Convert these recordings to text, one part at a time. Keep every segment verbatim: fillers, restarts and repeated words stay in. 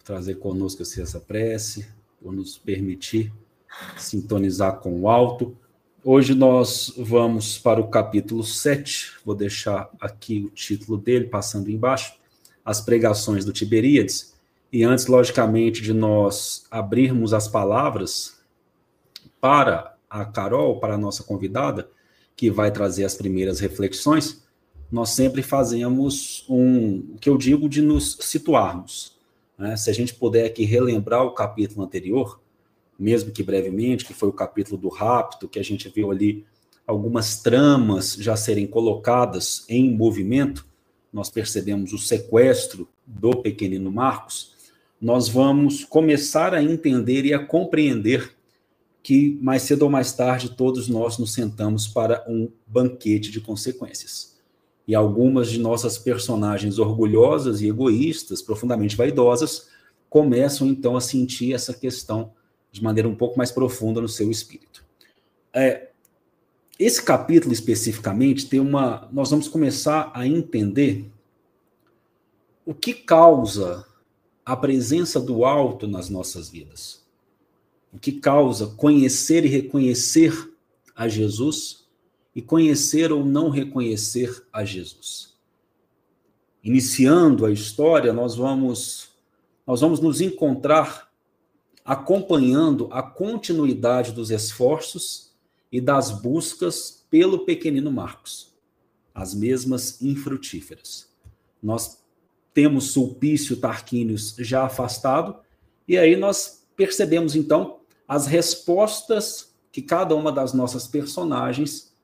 trazer conosco assim, essa prece, por nos permitir sintonizar com o alto. Hoje nós vamos para o capítulo sete, vou deixar aqui o título dele, passando embaixo, As Pregações do Tiberíades. E antes, logicamente, de nós abrirmos as palavras para a Carol, para a nossa convidada, que vai trazer as primeiras reflexões, nós sempre fazemos um, o que eu digo de nos situarmos. Né? Se a gente puder aqui relembrar o capítulo anterior, mesmo que brevemente, que foi o capítulo do rapto, que a gente viu ali algumas tramas já serem colocadas em movimento, nós percebemos o sequestro do pequenino Marcos, nós vamos começar a entender e a compreender que mais cedo ou mais tarde todos nós nos sentamos para um banquete de consequências. E algumas de nossas personagens orgulhosas e egoístas, profundamente vaidosas, começam então a sentir essa questão de maneira um pouco mais profunda no seu espírito. É, esse capítulo especificamente tem uma... Nós vamos começar a entender o que causa a presença do alto nas nossas vidas. O que causa conhecer e reconhecer a Jesus e conhecer ou não reconhecer a Jesus. Iniciando a história, nós vamos, nós vamos nos encontrar acompanhando a continuidade dos esforços e das buscas pelo pequenino Marcos, as mesmas infrutíferas. Nós temos Sulpício Tarquínios já afastado, e aí nós percebemos, então, as respostas que cada uma das nossas personagens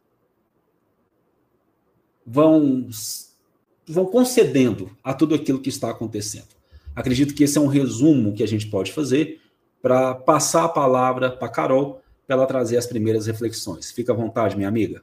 vão, vão concedendo a tudo aquilo que está acontecendo. Acredito que esse é um resumo que a gente pode fazer para passar a palavra para a Carol, para ela trazer as primeiras reflexões. Fica à vontade, minha amiga.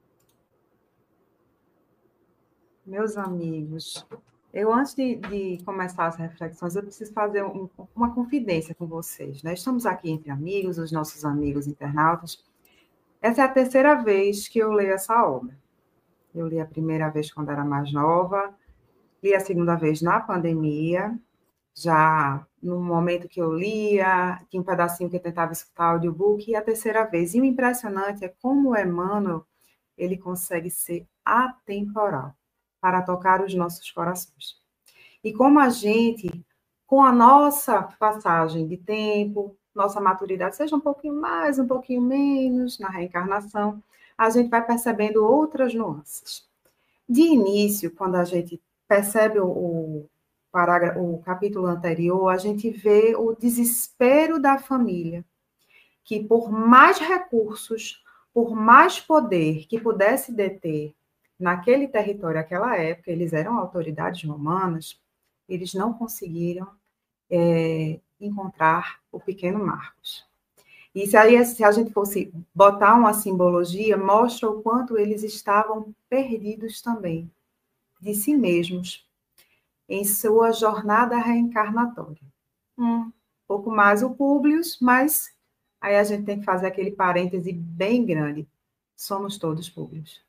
Meus amigos, eu antes de, de começar as reflexões, eu preciso fazer um, uma confidência com vocês. Né? Estamos aqui entre amigos, os nossos amigos internautas. Essa é a terceira vez que eu leio essa obra. Eu li a primeira vez quando era mais nova, li a segunda vez na pandemia, já no momento que eu lia, tinha um pedacinho que eu tentava escutar audiobook, e a terceira vez. E o impressionante é como o Emmanuel, ele consegue ser atemporal para tocar os nossos corações. E como a gente, com a nossa passagem de tempo, nossa maturidade, seja um pouquinho mais, um pouquinho menos na reencarnação, a gente vai percebendo outras nuances. De início, quando a gente percebe o, parágrafo, o capítulo anterior, a gente vê o desespero da família, que por mais recursos, por mais poder que pudesse deter naquele território, naquela época, eles eram autoridades romanas, eles não conseguiram é, encontrar o pequeno Marcos. E se, aí, se a gente fosse botar uma simbologia, mostra o quanto eles estavam perdidos também, de si mesmos, em sua jornada reencarnatória. Um pouco mais o Públio, mas aí a gente tem que fazer aquele parêntese bem grande. Somos todos Públios.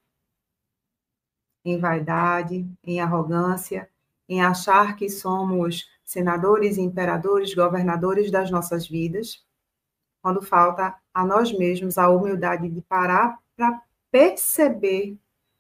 Em vaidade, em arrogância, em achar que somos senadores, imperadores, governadores das nossas vidas, quando falta a nós mesmos a humildade de parar para perceber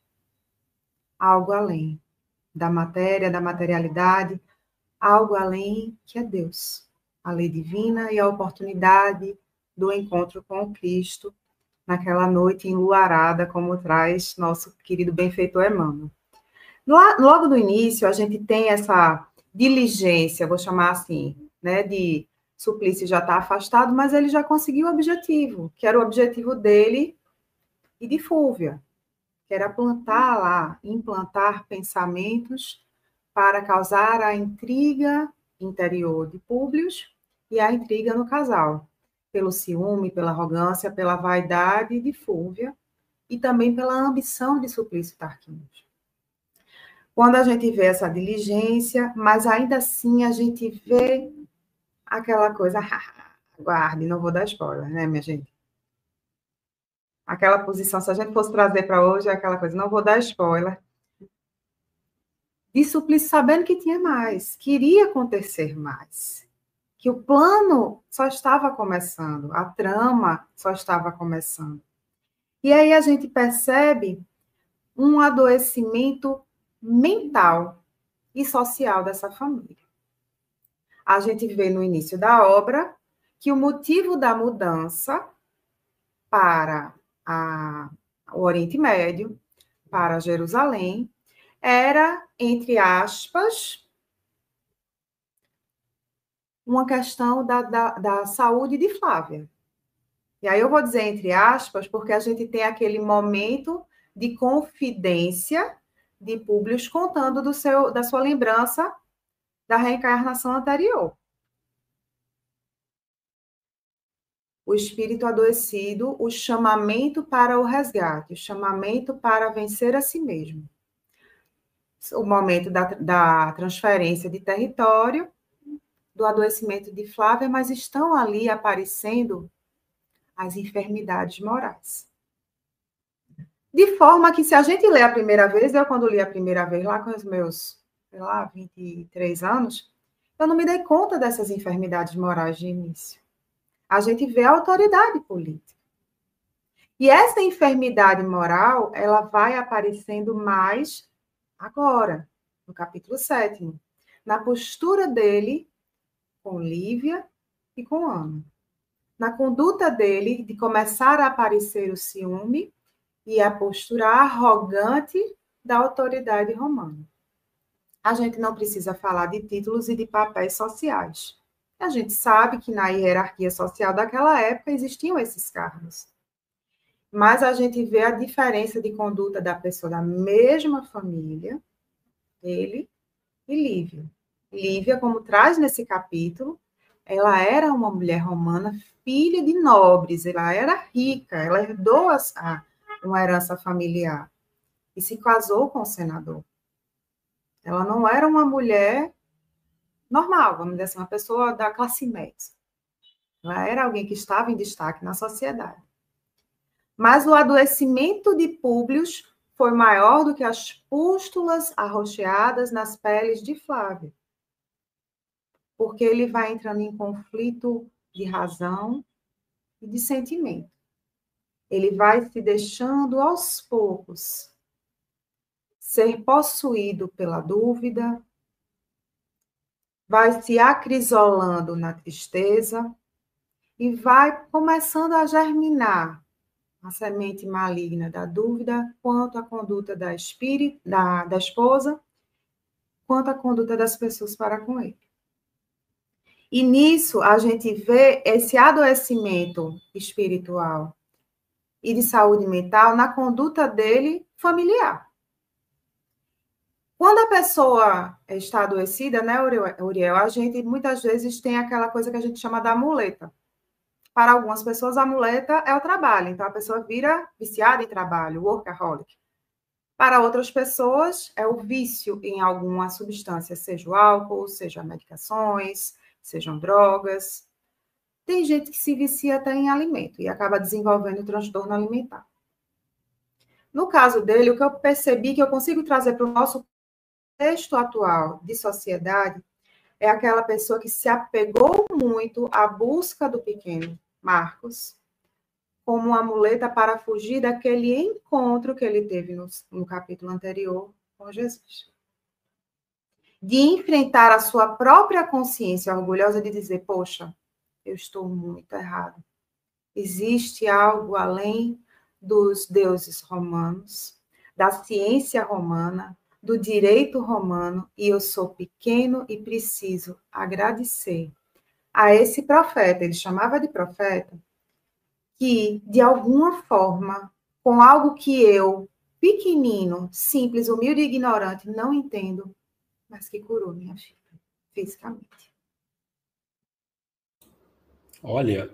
algo além da matéria, da materialidade, algo além que é Deus, a lei divina e a oportunidade do encontro com o Cristo naquela noite enluarada, como traz nosso querido benfeitor Emmanuel. Lá, logo no início, a gente tem essa diligência, vou chamar assim, né, de Sulpício já está afastado, mas ele já conseguiu o objetivo, que era o objetivo dele e de Fúvia, que era plantar lá, implantar pensamentos para causar a intriga interior de Públio e a intriga no casal, pelo ciúme, pela arrogância, pela vaidade de Fúvia e também pela ambição de Sulpício Tarquínios. Quando a gente vê essa diligência, mas ainda assim a gente vê aquela coisa, guarde, não vou dar spoiler, né, minha gente? Aquela posição, se a gente fosse trazer para hoje, é aquela coisa, não vou dar spoiler. De Sulpício sabendo que tinha mais, queria acontecer mais. que o plano só estava começando, a trama só estava começando. E aí a gente percebe um adoecimento mental e social dessa família. A gente vê no início da obra que o motivo da mudança para a, o Oriente Médio, para Jerusalém, era, entre aspas, uma questão da, da, da saúde de Flávia. E aí eu vou dizer entre aspas, porque a gente tem aquele momento de confidência de Públio contando do seu, da sua lembrança da reencarnação anterior. O espírito adoecido, o chamamento para o resgate, o chamamento para vencer a si mesmo. O momento da, da transferência de território, do adoecimento de Flávia, mas estão ali aparecendo as enfermidades morais. De forma que, se a gente lê a primeira vez, eu quando li a primeira vez, lá com os meus, sei lá, vinte e três anos, eu não me dei conta dessas enfermidades morais de início. A gente vê a autoridade política. E essa enfermidade moral, ela vai aparecendo mais agora, no capítulo sétimo, na postura dele com Lívia e com Ana. Na conduta dele de começar a aparecer o ciúme e a postura arrogante da autoridade romana. A gente não precisa falar de títulos e de papéis sociais. A gente sabe que na hierarquia social daquela época existiam esses cargos. Mas a gente vê a diferença de conduta da pessoa da mesma família, ele e Lívia. Lívia, como traz nesse capítulo, ela era uma mulher romana, filha de nobres, ela era rica, ela herdou a, a, uma herança familiar e se casou com o senador. Ela não era uma mulher normal, vamos dizer assim, uma pessoa da classe média. Ela era alguém que estava em destaque na sociedade. Mas o adoecimento de Públio foi maior do que as pústulas arroxeadas nas peles de Flávia. Porque ele vai entrando em conflito de razão e de sentimento. Ele vai se deixando aos poucos ser possuído pela dúvida, vai se acrisolando na tristeza e vai começando a germinar a semente maligna da dúvida quanto à conduta da, espírita, da, da esposa, quanto à conduta das pessoas para com ele. E nisso a gente vê esse adoecimento espiritual e de saúde mental na conduta dele familiar. Quando a pessoa está adoecida, né, Uriel, a gente muitas vezes tem aquela coisa que a gente chama da muleta. Para algumas pessoas, a muleta é o trabalho, então a pessoa vira viciada em trabalho, workaholic. Para outras pessoas, é o vício em alguma substância, seja o álcool, seja medicações, sejam drogas. Tem gente que se vicia até em alimento e acaba desenvolvendo transtorno alimentar. No caso dele, o que eu percebi que eu consigo trazer para o nosso contexto atual de sociedade é aquela pessoa que se apegou muito à busca do pequeno Marcos como uma muleta para fugir daquele encontro que ele teve no, no capítulo anterior com Jesus. De enfrentar a sua própria consciência orgulhosa de dizer, poxa, eu estou muito errado. Existe algo além dos deuses romanos, da ciência romana, do direito romano, e eu sou pequeno e preciso agradecer a esse profeta, ele chamava de profeta, que, de alguma forma, com algo que eu, pequenino, simples, humilde e ignorante, não entendo, mas que curou minha filha, fisicamente. Olha,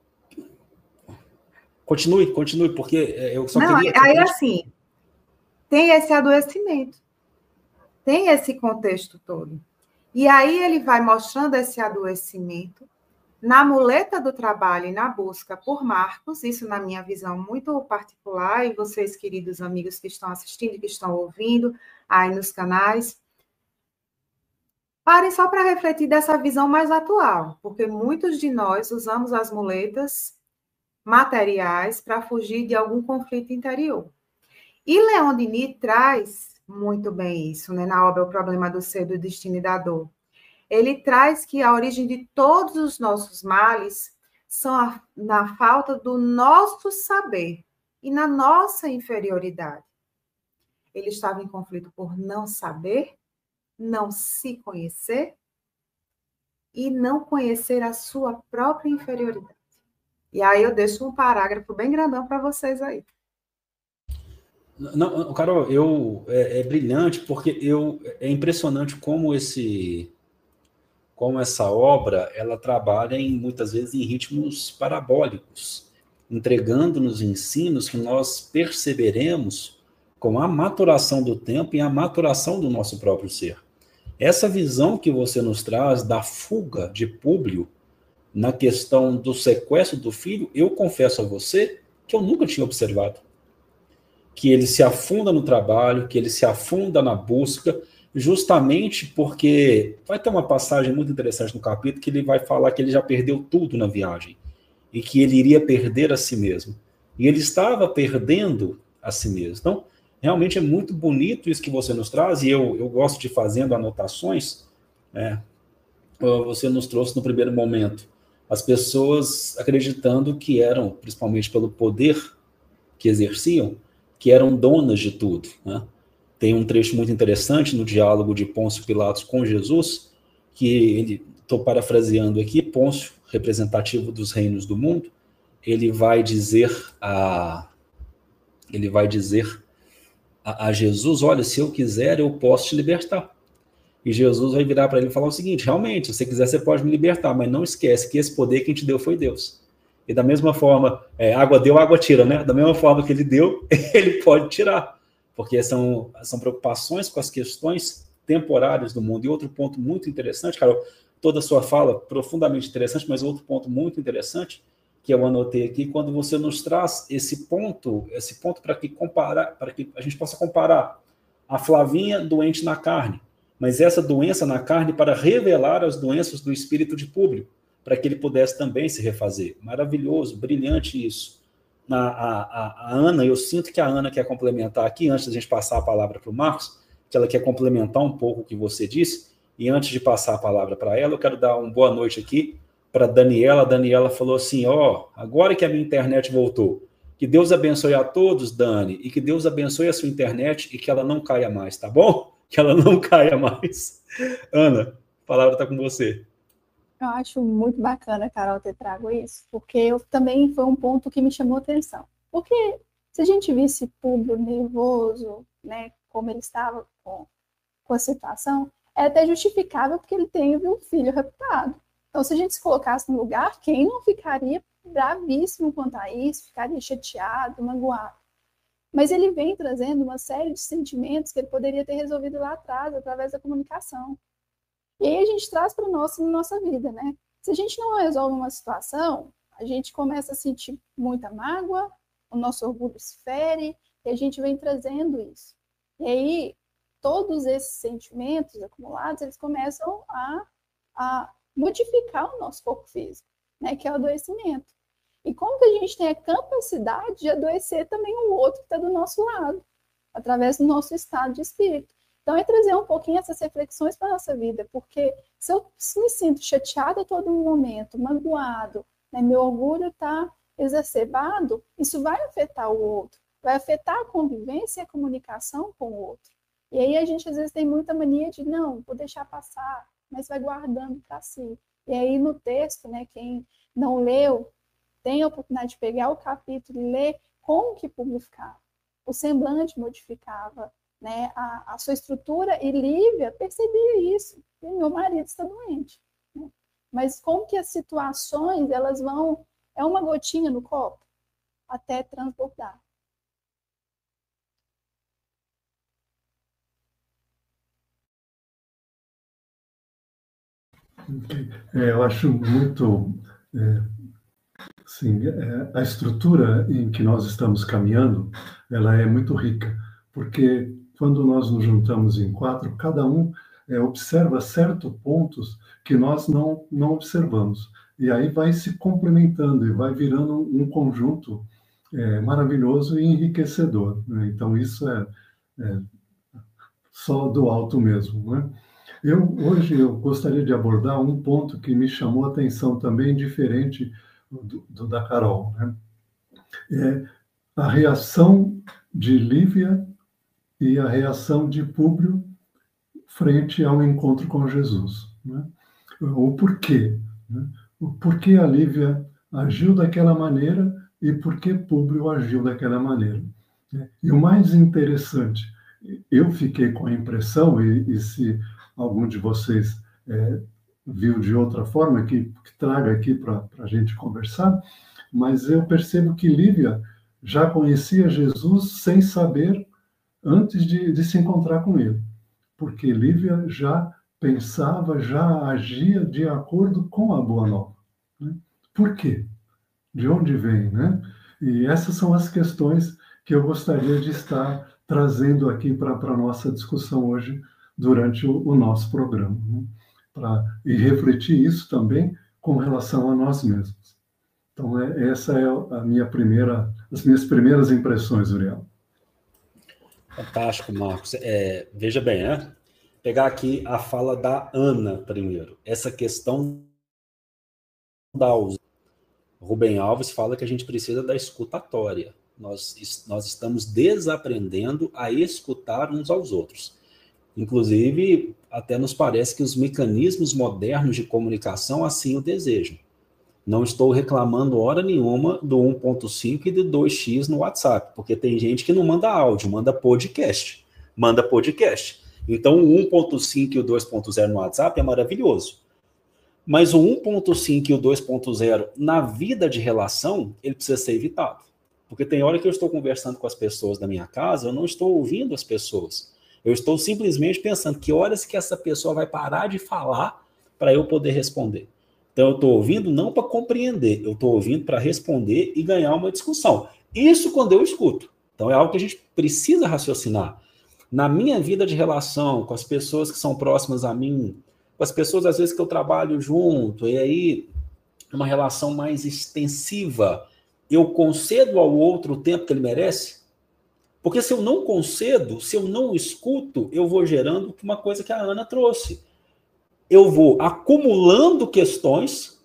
continue, continue, porque eu só não, queria... Aí, assim, tem esse adoecimento, tem esse contexto todo. E aí ele vai mostrando esse adoecimento na muleta do trabalho e na busca por Marcos, isso na minha visão muito particular, e vocês, queridos amigos que estão assistindo, que estão ouvindo aí nos canais, Parem só para refletir dessa visão mais atual, porque muitos de nós usamos as muletas materiais para fugir de algum conflito interior. E Leon Denis traz muito bem isso, né, na obra O Problema do Ser, do Destino e da Dor. Ele traz que a origem de todos os nossos males são a, na falta do nosso saber e na nossa inferioridade. Ele estava em conflito por não saber, não se conhecer e não conhecer a sua própria inferioridade. E aí eu deixo um parágrafo bem grandão para vocês aí. Não, Carol, eu, é, é brilhante porque eu, é impressionante como esse, como essa obra ela trabalha em, muitas vezes em ritmos parabólicos, entregando-nos ensinos que nós perceberemos com a maturação do tempo e a maturação do nosso próprio ser. Essa visão que você nos traz da fuga de Públio na questão do sequestro do filho, eu confesso a você que eu nunca tinha observado. Que ele se afunda no trabalho, que ele se afunda na busca, justamente porque vai ter uma passagem muito interessante no capítulo que ele vai falar que ele já perdeu tudo na viagem e que ele iria perder a si mesmo. E ele estava perdendo a si mesmo. Então, realmente é muito bonito isso que você nos traz, e eu, eu gosto de fazendo anotações, né? Você nos trouxe no primeiro momento as pessoas acreditando que eram, principalmente pelo poder que exerciam, que eram donas de tudo, né? Tem um trecho muito interessante no diálogo de Pôncio Pilatos com Jesus, que ele, estou parafraseando aqui, Pôncio, representativo dos reinos do mundo, ele vai dizer a, ele vai dizer a, a Jesus, olha, se eu quiser, eu posso te libertar. E Jesus vai virar para ele e falar o seguinte, realmente, se você quiser, você pode me libertar, mas não esquece que esse poder quem te deu foi Deus. E da mesma forma, é, água deu, água tira, né? Da mesma forma que ele deu, ele pode tirar. Porque são, são preocupações com as questões temporárias do mundo. E outro ponto muito interessante, Carol, toda a sua fala profundamente interessante, mas outro ponto muito interessante, que eu anotei aqui, quando você nos traz esse ponto, esse ponto para que, comparar, para que a gente possa comparar a Flavinha doente na carne, mas essa doença na carne para revelar as doenças do espírito de Públio, para que ele pudesse também se refazer. Maravilhoso, brilhante isso. A, a, a Ana, eu sinto que a Ana quer complementar aqui, antes da gente passar a palavra para o Marcos, que ela quer complementar um pouco o que você disse, e antes de passar a palavra para ela, eu quero dar uma boa noite aqui para a Daniela. A Daniela falou assim, ó, oh, agora que a minha internet voltou, que Deus abençoe a todos, Dani, e que Deus abençoe a sua internet e que ela não caia mais, tá bom? Que ela não caia mais. Ana, a palavra está com você. Eu acho muito bacana, Carol, ter trago isso, porque eu, também foi um ponto que me chamou a atenção. Porque se a gente visse Públio nervoso, né, como ele estava com, com a situação, é até justificável porque ele teve um filho raptado. Então, se a gente se colocasse no lugar, quem não ficaria bravíssimo quanto a isso, ficaria chateado, magoado. Mas ele vem trazendo uma série de sentimentos que ele poderia ter resolvido lá atrás, através da comunicação. E aí a gente traz para a nossa, nossa vida, né? Se a gente não resolve uma situação, a gente começa a sentir muita mágoa, o nosso orgulho se fere, e a gente vem trazendo isso. E aí, todos esses sentimentos acumulados, eles começam a, a modificar o nosso corpo físico, né? Que é o adoecimento. E como que a gente tem a capacidade de adoecer também o outro que está do nosso lado, através do nosso estado de espírito. Então, é trazer um pouquinho essas reflexões para a nossa vida, porque se eu me sinto chateada a todo momento, magoado, né, meu orgulho está exacerbado, isso vai afetar o outro, vai afetar a convivência e a comunicação com o outro. E aí a gente, às vezes, tem muita mania de, não, vou deixar passar, mas vai guardando para si. E aí, no texto, né, quem não leu, tem a oportunidade de pegar o capítulo e ler como que Públio ficava. O semblante modificava, né, a, a sua estrutura, e Lívia percebia isso, e meu marido está doente. Né? Mas como que as situações, elas vão, é uma gotinha no copo, até transbordar. É, eu acho muito... É, sim, é, a estrutura em que nós estamos caminhando, ela é muito rica, porque quando nós nos juntamos em quatro, cada um é, observa certos pontos que nós não, não observamos. E aí vai se complementando e vai virando um conjunto é, maravilhoso e enriquecedor, né? Então, isso é, é só do alto mesmo, né? Eu, hoje eu gostaria de abordar um ponto que me chamou a atenção também, diferente do, do da Carol, né? É a reação de Lívia e a reação de Públio frente ao encontro com Jesus, né? O porquê, né? O porquê a Lívia agiu daquela maneira e por que Públio agiu daquela maneira, né? E o mais interessante, eu fiquei com a impressão, e, e se algum de vocês é, viu de outra forma, que, que traga aqui para a gente conversar, mas eu percebo que Lívia já conhecia Jesus sem saber antes de, de se encontrar com ele, porque Lívia já pensava, já agia de acordo com a Boa Nova, né? Por quê? De onde vem, né? E essas são as questões que eu gostaria de estar trazendo aqui para a nossa discussão hoje, durante o, o nosso programa, né? Pra, e refletir isso também com relação a nós mesmos. Então, é, essa é a minha primeira, as minhas primeiras impressões, Uriel. Fantástico, Marcos. É, veja bem, né? Pegar aqui a fala da Ana primeiro. Essa questão da ausência. Rubem Alves fala que a gente precisa da escutatória. Nós, nós estamos desaprendendo a escutar uns aos outros. Inclusive, até nos parece que os mecanismos modernos de comunicação assim o desejam. Não estou reclamando hora nenhuma do um ponto cinco e do dois x no WhatsApp, porque tem gente que não manda áudio, manda podcast. Manda podcast. Então, o um ponto cinco e o dois ponto zero no WhatsApp é maravilhoso. Mas o um ponto cinco e o dois ponto zero na vida de relação, ele precisa ser evitado. Porque tem hora que eu estou conversando com as pessoas da minha casa, eu não estou ouvindo as pessoas. Eu estou simplesmente pensando que horas que essa pessoa vai parar de falar para eu poder responder. Então, eu estou ouvindo não para compreender, eu estou ouvindo para responder e ganhar uma discussão. Isso quando eu escuto. Então, é algo que a gente precisa raciocinar. Na minha vida de relação, com as pessoas que são próximas a mim, com as pessoas, às vezes, que eu trabalho junto, e aí, uma relação mais extensiva, eu concedo ao outro o tempo que ele merece? Porque se eu não concedo, se eu não escuto, eu vou gerando uma coisa que a Ana trouxe. Eu vou acumulando questões,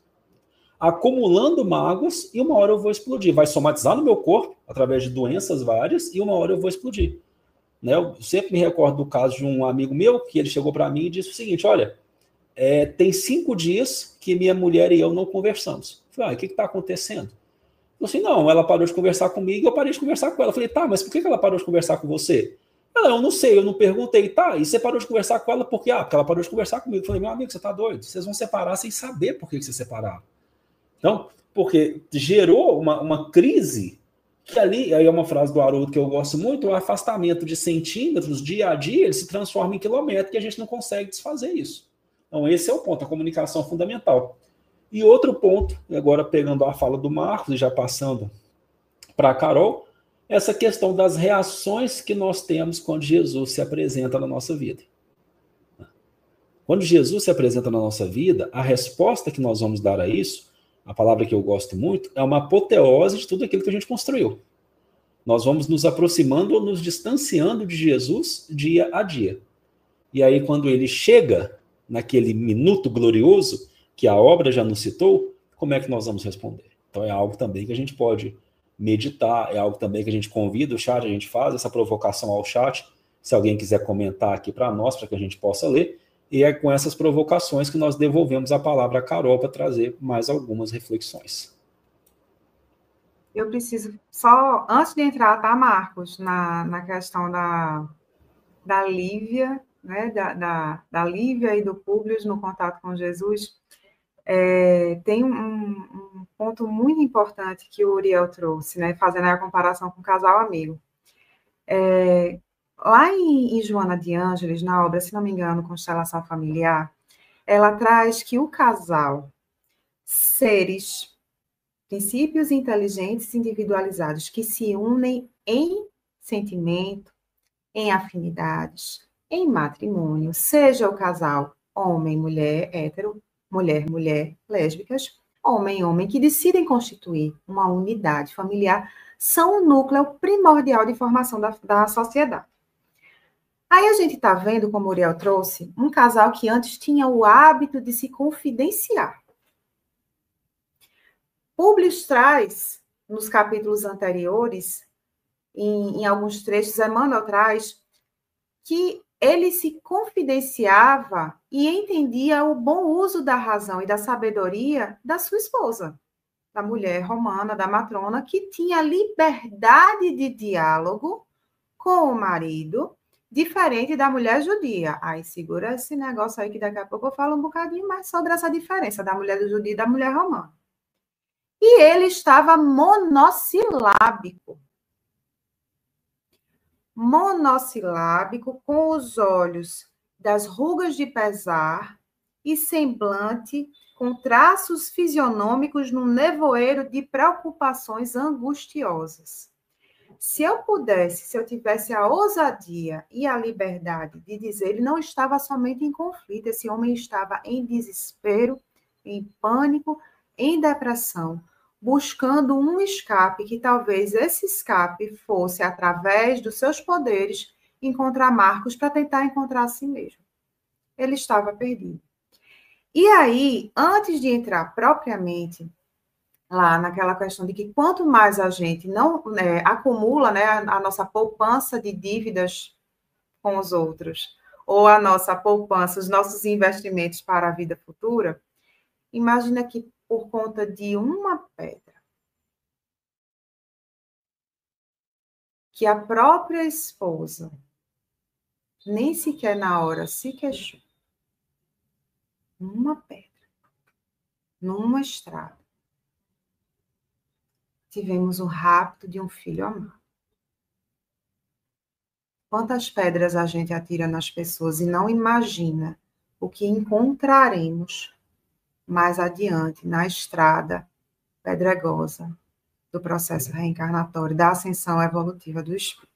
acumulando mágoas, e uma hora eu vou explodir. Vai somatizar no meu corpo, através de doenças várias, e uma hora eu vou explodir. Né? Eu sempre me recordo do caso de um amigo meu, que ele chegou para mim e disse o seguinte, olha, é, tem cinco dias que minha mulher e eu não conversamos. Eu falei, ah, o que está acontecendo? Eu falei assim, não, ela parou de conversar comigo e eu parei de conversar com ela. Eu falei, tá, mas por que ela parou de conversar com você? Ela, eu não sei, eu não perguntei. Tá, e você parou de conversar com ela por quê? Ah, porque ela parou de conversar comigo. Eu falei, meu amigo, você tá doido? Vocês vão separar sem saber por que vocês separaram. Então, porque gerou uma, uma crise que ali, aí é uma frase do Haroldo que eu gosto muito, o afastamento de centímetros dia a dia, ele se transforma em quilômetro e a gente não consegue desfazer isso. Então, esse é o ponto, a comunicação fundamental. E outro ponto, agora pegando a fala do Marcos e já passando para a Carol, essa questão das reações que nós temos quando Jesus se apresenta na nossa vida. Quando Jesus se apresenta na nossa vida, a resposta que nós vamos dar a isso, a palavra que eu gosto muito, é uma apoteose de tudo aquilo que a gente construiu. Nós vamos nos aproximando ou nos distanciando de Jesus dia a dia. E aí, quando ele chega naquele minuto glorioso, que a obra já nos citou, como é que nós vamos responder? Então é algo também que a gente pode meditar, é algo também que a gente convida o chat, a gente faz essa provocação ao chat, se alguém quiser comentar aqui para nós, para que a gente possa ler, e é com essas provocações que nós devolvemos a palavra a Carol para trazer mais algumas reflexões. Eu preciso só, antes de entrar, tá, Marcos, na, na questão da, da Lívia, né, da, da, da Lívia e do Públio no contato com Jesus, é, tem um, um ponto muito importante que o Uriel trouxe, né, fazendo a comparação com o casal amigo. É, lá em, em Joana de Ângeles, na obra, se não me engano, Constelação Familiar, ela traz que o casal, seres, princípios inteligentes individualizados que se unem em sentimento, em afinidades, em matrimônio, seja o casal homem-mulher, hétero, mulher-mulher, lésbicas, homem-homem, que decidem constituir uma unidade familiar, são o núcleo primordial de formação da, da sociedade. Aí a gente está vendo, como o Uriel trouxe, um casal que antes tinha o hábito de se confidenciar. Públio traz, nos capítulos anteriores, em, em alguns trechos, Emmanuel traz, que ele se confidenciava e entendia o bom uso da razão e da sabedoria da sua esposa, da mulher romana, da matrona, que tinha liberdade de diálogo com o marido, diferente da mulher judia. Aí segura esse negócio aí que daqui a pouco eu falo um bocadinho mais sobre essa diferença da mulher do judia e da mulher romana. E ele estava monossilábico. Monossilábico, com os olhos das rugas de pesar e semblante com traços fisionômicos num nevoeiro de preocupações angustiosas. Se eu pudesse, se eu tivesse a ousadia e a liberdade de dizer, ele não estava somente em conflito, esse homem estava em desespero, em pânico, em depressão, buscando um escape, que talvez esse escape fosse, através dos seus poderes, encontrar Marcos para tentar encontrar a si mesmo. Ele estava perdido. E aí, antes de entrar propriamente lá naquela questão de que quanto mais a gente não né, acumula né, a nossa poupança de dívidas com os outros, ou a nossa poupança, os nossos investimentos para a vida futura, imagina que por conta de uma pedra, que a própria esposa nem sequer na hora se queixou, uma pedra, numa estrada, tivemos o rapto de um filho amado. Quantas pedras a gente atira nas pessoas e não imagina o que encontraremos mais adiante na estrada pedregosa do processo reencarnatório, da ascensão evolutiva do espírito.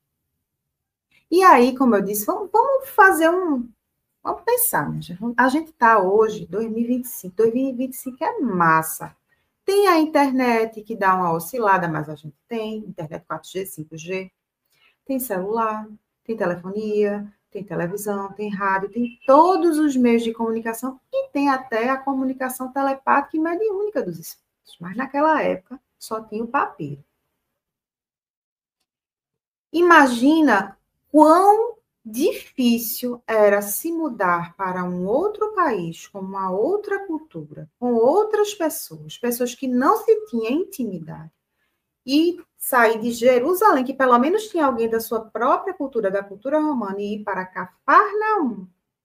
E aí, como eu disse, vamos, vamos fazer um... Vamos pensar, né, gente? A gente está hoje, dois mil e vinte e cinco. dois mil e vinte e cinco é massa. Tem a internet que dá uma oscilada, mas a gente tem. Internet quatro G, cinco G. Tem celular, tem telefonia, tem televisão, tem rádio, tem todos os meios de comunicação e tem até a comunicação telepática e mediúnica dos espíritos. Mas naquela época só tinha o papel. Imagina quão difícil era se mudar para um outro país, com uma outra cultura, com outras pessoas, pessoas que não se tinham intimidade, e sair de Jerusalém, que pelo menos tinha alguém da sua própria cultura, da cultura romana, e ir para Cafarnaum.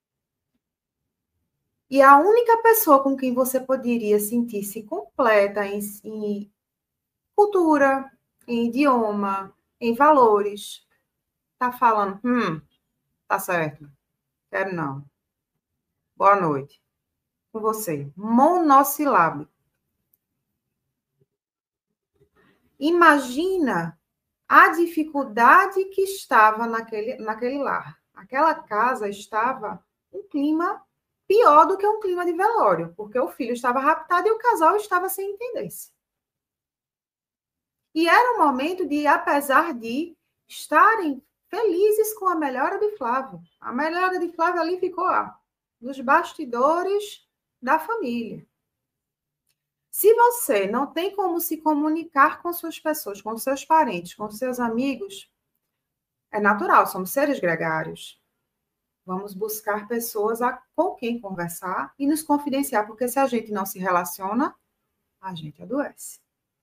E a única pessoa com quem você poderia sentir-se completa em, em cultura, em idioma, em valores, tá falando, hum, tá certo, quero não. Boa noite. Com você. Monossilábico. Imagina a dificuldade que estava naquele, naquele lar. Aquela casa estava um clima pior do que um clima de velório, porque o filho estava raptado e o casal estava sem entender-se. E era um momento de, apesar de estarem felizes com a melhora de Flávio, a melhora de Flávio ali ficou ó, nos bastidores da família. Se você não tem como se comunicar com suas pessoas, com seus parentes, com seus amigos, é natural, somos seres gregários. Vamos buscar pessoas a, com quem conversar e nos confidenciar, porque se a gente não se relaciona, a gente adoece.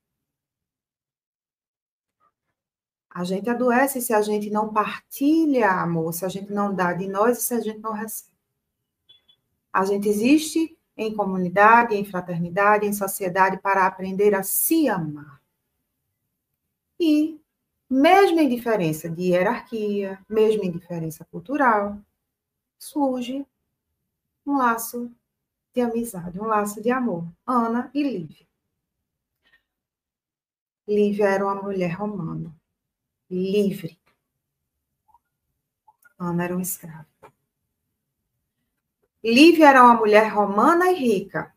A gente adoece se a gente não partilha amor, se a gente não dá de nós e se a gente não recebe. A gente existe em comunidade, em fraternidade, em sociedade para aprender a se amar. E, mesmo em diferença de hierarquia, mesmo em diferença cultural, surge um laço de amizade, um laço de amor. Ana e Lívia. Lívia era uma mulher romana, livre. Ana era uma escrava. Lívia era uma mulher romana e rica.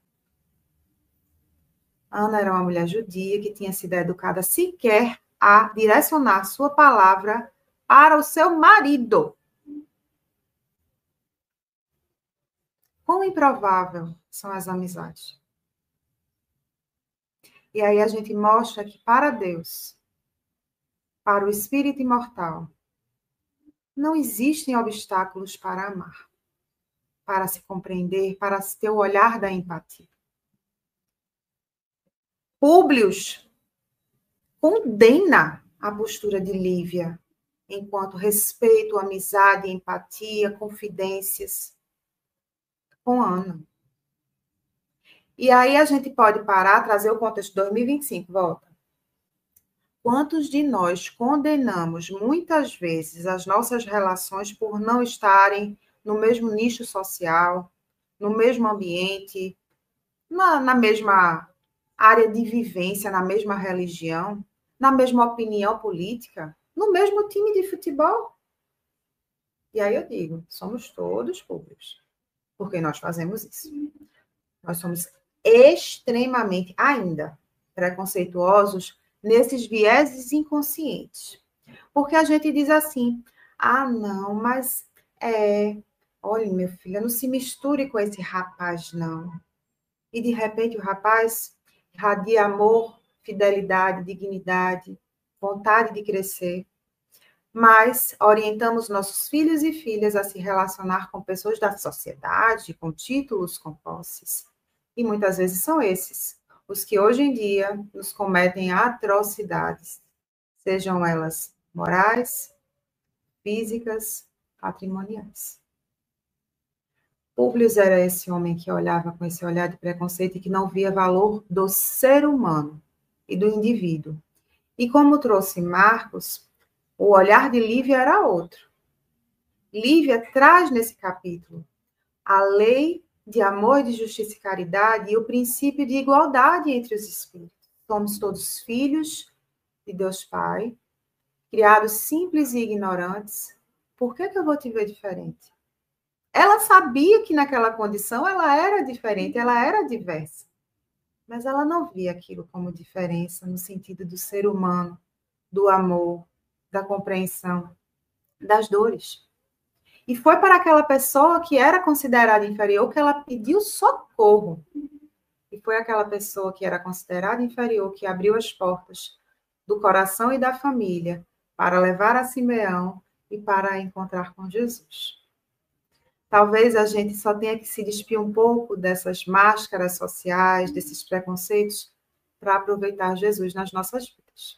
Ana era uma mulher judia que tinha sido educada sequer a direcionar sua palavra para o seu marido. Quão improvável são as amizades. E aí a gente mostra que para Deus, para o espírito imortal, não existem obstáculos para amar, para se compreender, para ter o olhar da empatia. Públio condena a postura de Lívia, enquanto respeito, amizade, empatia, confidências com Ana. E aí a gente pode parar, trazer o contexto de dois mil e vinte e cinco, volta. Quantos de nós condenamos muitas vezes as nossas relações por não estarem no mesmo nicho social, no mesmo ambiente, na, na mesma área de vivência, na mesma religião, na mesma opinião política, no mesmo time de futebol? E aí eu digo, somos todos públicos, porque nós fazemos isso. Nós somos extremamente, ainda, preconceituosos nesses vieses inconscientes. Porque a gente diz assim, ah, não, mas, é, olha, meu filho, não se misture com esse rapaz, não. E, de repente, o rapaz irradia amor, fidelidade, dignidade, vontade de crescer. Mas orientamos nossos filhos e filhas a se relacionar com pessoas da sociedade, com títulos, com posses. E muitas vezes são esses os que hoje em dia nos cometem atrocidades, sejam elas morais, físicas, patrimoniais. Públio era esse homem que olhava com esse olhar de preconceito e que não via valor do ser humano e do indivíduo. E como trouxe Marcos, o olhar de Lívia era outro. Lívia traz nesse capítulo a lei de amor, de justiça e caridade e o princípio de igualdade entre os espíritos. Somos todos filhos de Deus Pai, criados simples e ignorantes. Por que que eu vou te ver diferente? Ela sabia que naquela condição ela era diferente, ela era diversa. Mas ela não via aquilo como diferença no sentido do ser humano, do amor, da compreensão, das dores. E foi para aquela pessoa que era considerada inferior que ela pediu socorro. E foi aquela pessoa que era considerada inferior que abriu as portas do coração e da família para levar a Simeão e para encontrar com Jesus. Talvez a gente só tenha que se despir um pouco dessas máscaras sociais, desses preconceitos, para aproveitar Jesus nas nossas vidas.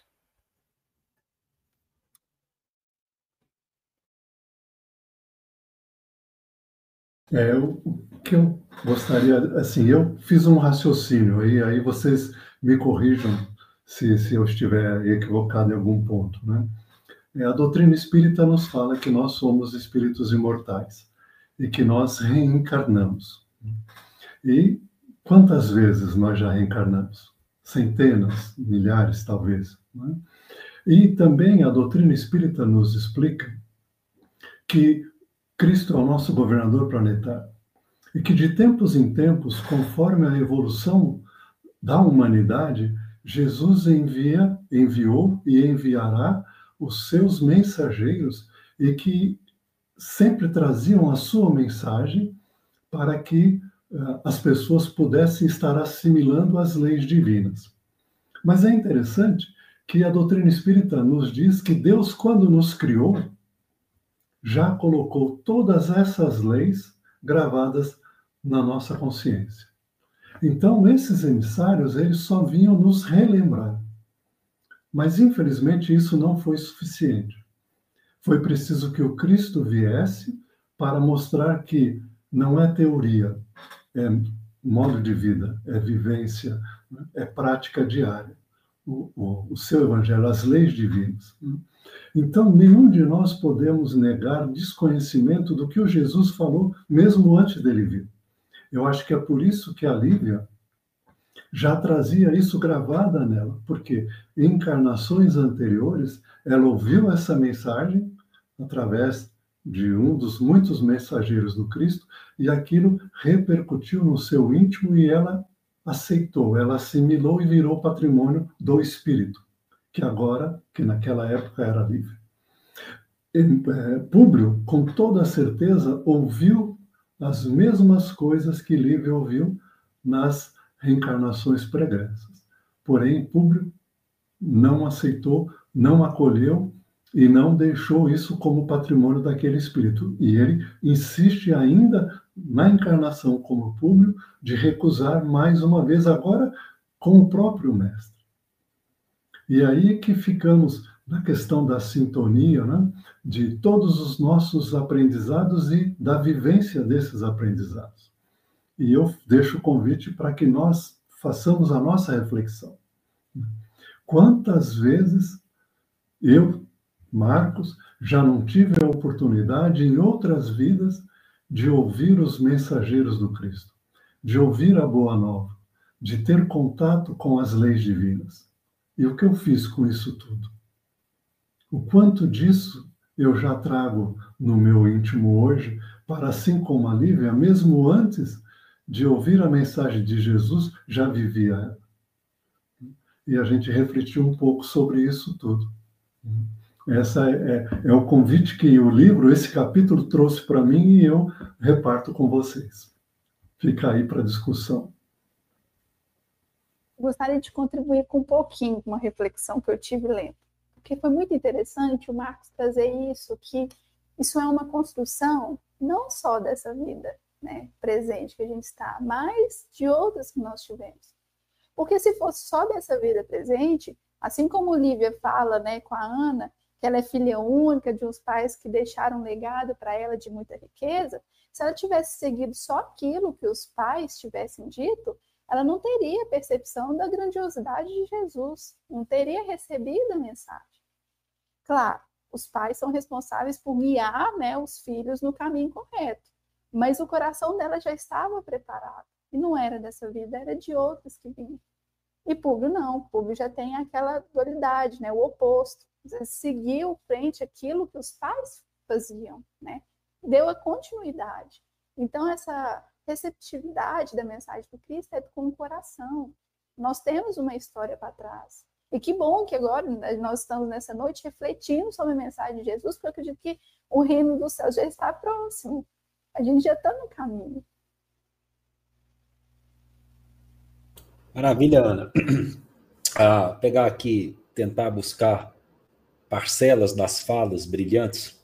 É, o que eu gostaria, assim, eu fiz um raciocínio, e aí vocês me corrijam se, se eu estiver equivocado em algum ponto, né? É, a doutrina espírita nos fala que nós somos espíritos imortais e que nós reencarnamos. E quantas vezes nós já reencarnamos? Centenas, milhares, talvez, né? E também a doutrina espírita nos explica que Cristo é o nosso governador planetário e que de tempos em tempos, conforme a evolução da humanidade, Jesus envia, enviou e enviará os seus mensageiros e que sempre traziam a sua mensagem para que uh, as pessoas pudessem estar assimilando as leis divinas. Mas é interessante que a doutrina espírita nos diz que Deus, quando nos criou, já colocou todas essas leis gravadas na nossa consciência. Então, esses emissários, eles só vinham nos relembrar. Mas, infelizmente, isso não foi suficiente. Foi preciso que o Cristo viesse para mostrar que não é teoria, é modo de vida, é vivência, é prática diária. O, o, o seu evangelho, as leis divinas. Então, nenhum de nós podemos negar desconhecimento do que o Jesus falou, mesmo antes dele vir. Eu acho que é por isso que a Lívia já trazia isso gravada nela, porque em encarnações anteriores ela ouviu essa mensagem através de um dos muitos mensageiros do Cristo, e aquilo repercutiu no seu íntimo e ela aceitou, ela assimilou e virou patrimônio do Espírito, que agora, que naquela época era livre. E, é, Públio, com toda certeza, ouviu as mesmas coisas que Lívia ouviu nas reencarnações pregressas. Porém, Públio não aceitou, não acolheu e não deixou isso como patrimônio daquele espírito. E ele insiste ainda na encarnação como Públio de recusar mais uma vez, agora com o próprio mestre. E aí que ficamos na questão da sintonia, né, de todos os nossos aprendizados e da vivência desses aprendizados. E eu deixo o convite para que nós façamos a nossa reflexão. Quantas vezes eu, Marcos, já não tive a oportunidade em outras vidas de ouvir os mensageiros do Cristo, de ouvir a Boa Nova, de ter contato com as leis divinas. E o que eu fiz com isso tudo? O quanto disso eu já trago no meu íntimo hoje, para assim como a Lívia, mesmo antes de ouvir a mensagem de Jesus, já vivia ela. E a gente refletiu um pouco sobre isso tudo. Essa é, é o convite que o livro, esse capítulo, trouxe para mim e eu reparto com vocês. Fica aí para discussão. Gostaria de contribuir com um pouquinho com uma reflexão que eu tive lendo. Porque foi muito interessante o Marcos trazer isso, que isso é uma construção não só dessa vida, né, presente que a gente está, mas de outras que nós tivemos. Porque se fosse só dessa vida presente, assim como Lívia fala, né, com a Ana, que ela é filha única de uns pais que deixaram um legado para ela de muita riqueza, se ela tivesse seguido só aquilo que os pais tivessem dito, ela não teria percepção da grandiosidade de Jesus, não teria recebido a mensagem. Claro, os pais são responsáveis por guiar, né, os filhos no caminho correto, mas o coração dela já estava preparado, e não era dessa vida, era de outras que vinham. E Públio não, Públio já tem aquela dualidade, né, o oposto, seguiu frente àquilo que os pais faziam, né, deu a continuidade. Então, essa receptividade da mensagem do Cristo é com o coração. Nós temos uma história para trás. E que bom que agora nós estamos nessa noite refletindo sobre a mensagem de Jesus, porque eu acredito que o reino dos céus já está próximo. A gente já está no caminho. Maravilha, Ana. Ah, pegar aqui, tentar buscar parcelas das falas brilhantes.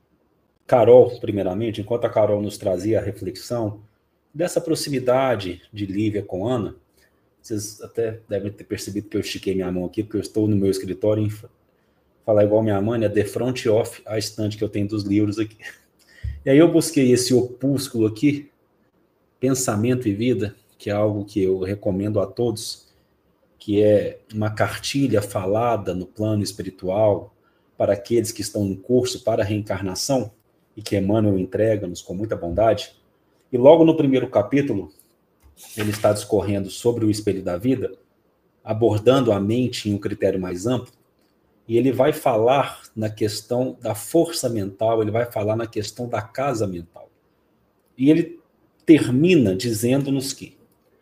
Carol, primeiramente, enquanto a Carol nos trazia a reflexão dessa proximidade de Lívia com Ana, vocês até devem ter percebido que eu estiquei minha mão aqui, porque eu estou no meu escritório em falar igual minha mãe, né, de front off a estante que eu tenho dos livros aqui. E aí eu busquei esse opúsculo aqui, Pensamento e Vida, que é algo que eu recomendo a todos, que é uma cartilha falada no plano espiritual para aqueles que estão em curso para a reencarnação, e que Emmanuel entrega-nos com muita bondade. E logo no primeiro capítulo, ele está discorrendo sobre o espelho da vida, abordando a mente em um critério mais amplo, e ele vai falar na questão da força mental, ele vai falar na questão da casa mental. E ele termina dizendo-nos que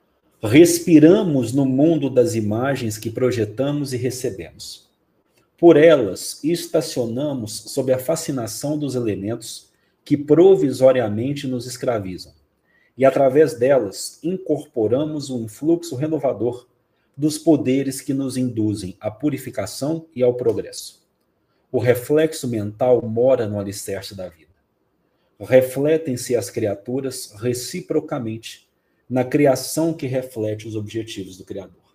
respiramos no mundo das imagens que projetamos e recebemos. Por elas, estacionamos sob a fascinação dos elementos que provisoriamente nos escravizam. E, através delas, incorporamos um influxo renovador dos poderes que nos induzem à purificação e ao progresso. O reflexo mental mora no alicerce da vida. Refletem-se as criaturas reciprocamente na criação que reflete os objetivos do Criador.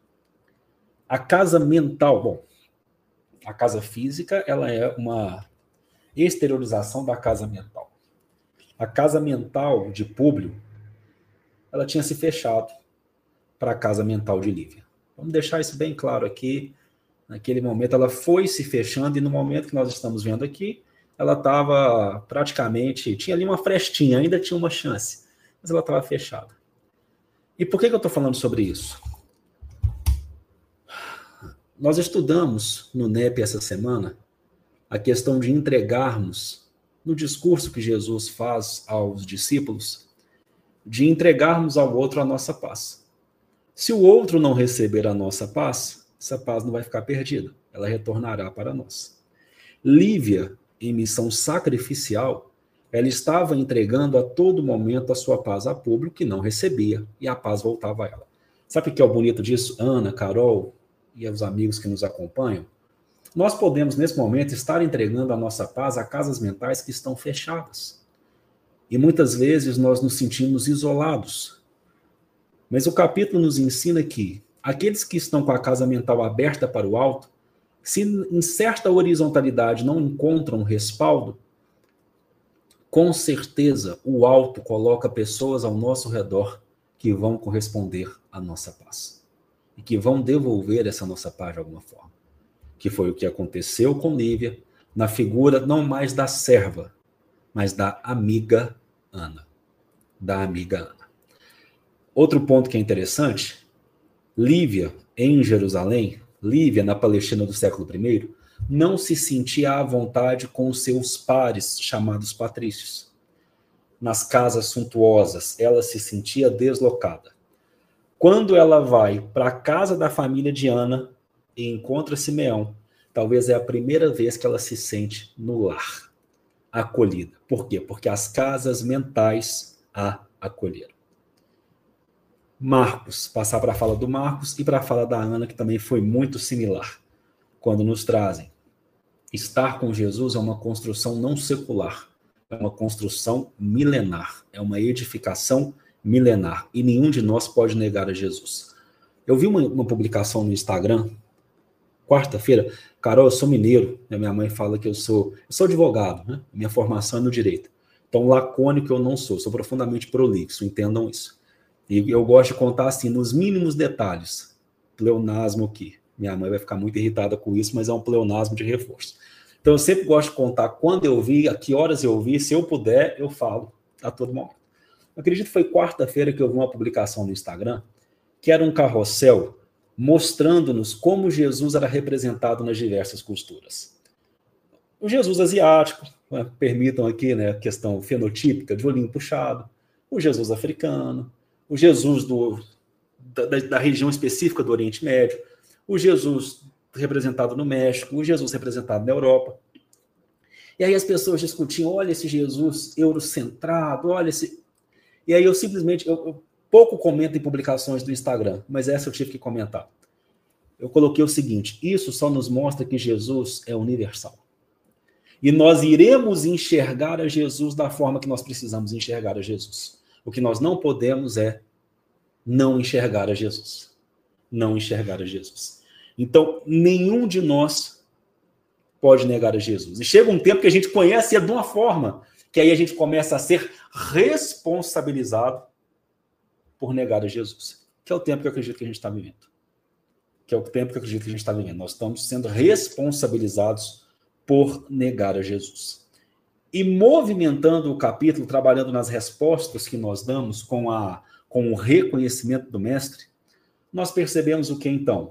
A casa mental, bom, a casa física, ela é uma exteriorização da casa mental. A casa mental de Públio, ela tinha se fechado para a casa mental de Lívia. Vamos deixar isso bem claro aqui. Naquele momento ela foi se fechando e no momento que nós estamos vendo aqui, ela estava praticamente, tinha ali uma frestinha, ainda tinha uma chance, mas ela estava fechada. E por que que eu estou falando sobre isso? Nós estudamos no N E P essa semana a questão de entregarmos no discurso que Jesus faz aos discípulos, de entregarmos ao outro a nossa paz. Se o outro não receber a nossa paz, essa paz não vai ficar perdida, ela retornará para nós. Lívia, em missão sacrificial, ela estava entregando a todo momento a sua paz a público que não recebia, e a paz voltava a ela. Sabe o que é o bonito disso? Ana, Carol e os amigos que nos acompanham, nós podemos, nesse momento, estar entregando a nossa paz a casas mentais que estão fechadas. E muitas vezes nós nos sentimos isolados. Mas o capítulo nos ensina que aqueles que estão com a casa mental aberta para o alto, se em certa horizontalidade não encontram respaldo, com certeza o alto coloca pessoas ao nosso redor que vão corresponder à nossa paz. E que vão devolver essa nossa paz de alguma forma. Que foi o que aconteceu com Lívia, na figura não mais da serva, mas da amiga Ana. Da amiga Ana. Outro ponto que é interessante, Lívia, em Jerusalém, Lívia, na Palestina do século primeiro, não se sentia à vontade com os seus pares, chamados patrícios. Nas casas suntuosas, ela se sentia deslocada. Quando ela vai para a casa da família de Ana e encontra Simeão, talvez é a primeira vez que ela se sente no lar, acolhida. Por quê? Porque as casas mentais a acolheram. Marcos, passar para a fala do Marcos e para a fala da Ana, que também foi muito similar, quando nos trazem. Estar com Jesus é uma construção não secular, é uma construção milenar, é uma edificação milenar, e nenhum de nós pode negar a Jesus. Eu vi uma, uma publicação no Instagram, quarta-feira, Carol, eu sou mineiro, né? Minha mãe fala que eu sou, eu sou advogado, né? Minha formação é no direito. Então, lacônico eu não sou, sou profundamente prolixo, entendam isso. E eu gosto de contar assim, nos mínimos detalhes, pleonasmo aqui. Minha mãe vai ficar muito irritada com isso, mas é um pleonasmo de reforço. Então, eu sempre gosto de contar quando eu vi, a que horas eu vi, se eu puder, eu falo a todo momento. Eu acredito que foi quarta-feira que eu vi uma publicação no Instagram, que era um carrossel mostrando-nos como Jesus era representado nas diversas culturas. O Jesus asiático, né, permitam aqui, né, a questão fenotípica, de olhinho puxado, o Jesus africano, o Jesus do, da, da região específica do Oriente Médio, o Jesus representado no México, o Jesus representado na Europa. E aí as pessoas discutiam, olha esse Jesus eurocentrado, olha esse... E aí eu simplesmente... Eu, eu pouco comento em publicações do Instagram, mas essa eu tive que comentar. Eu coloquei o seguinte, isso só nos mostra que Jesus é universal. E nós iremos enxergar a Jesus da forma que nós precisamos enxergar a Jesus. O que nós não podemos é não enxergar a Jesus. Não enxergar a Jesus. Então, nenhum de nós pode negar a Jesus. E chega um tempo que a gente conhece ele de uma forma, que aí a gente começa a ser responsabilizado por negar a Jesus. Que é o tempo que eu acredito que a gente está vivendo. Que é o tempo que eu acredito que a gente está vivendo. Nós estamos sendo responsabilizados por negar a Jesus. E movimentando o capítulo, trabalhando nas respostas que nós damos com, a, com o reconhecimento do mestre, nós percebemos o que então?